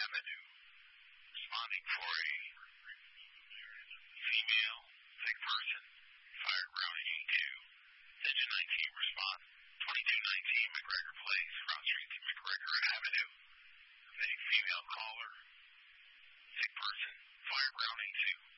Avenue, responding for a female sick person, fire ground E2. Engine 19 respond. 2219 McGregor Place, Route Street to McGregor Avenue. A female caller, sick person, fire ground A2.